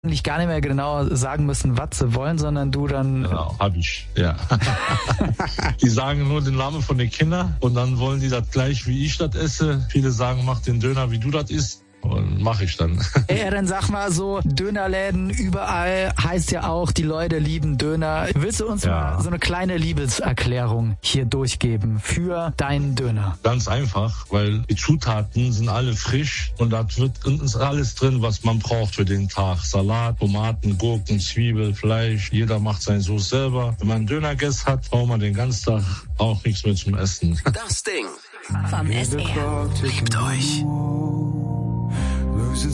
eigentlich gar nicht mehr genau sagen müssen, was sie wollen, sondern du dann... Genau, hab ich, ja. Die sagen nur den Namen von den Kindern und dann wollen die das gleich, wie ich das esse. Viele sagen, mach den Döner, wie du das isst. Und mache ich dann. Ja, dann sag mal so, Dönerläden überall heißt ja auch, die Leute lieben Döner. Willst du uns mal so eine kleine Liebeserklärung hier durchgeben für deinen Döner? Ganz einfach, weil die Zutaten sind alle frisch und da ist alles drin, was man braucht für den Tag. Salat, Tomaten, Gurken, Zwiebel, Fleisch. Jeder macht seine Soße selber. Wenn man einen Dönergast hat, braucht man den ganzen Tag auch nichts mehr zum Essen. Das Ding vom SR. Liebt euch.